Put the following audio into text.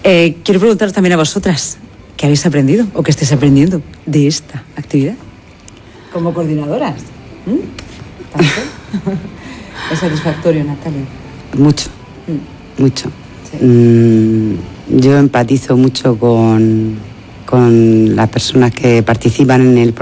Quiero preguntaros también a vosotras, ¿qué habéis aprendido o qué estáis aprendiendo de esta actividad? Como coordinadoras. ¿Tanto? Es satisfactorio, Natalia. Mucho, mucho. Sí. Yo empatizo mucho con las personas que participan en el programa.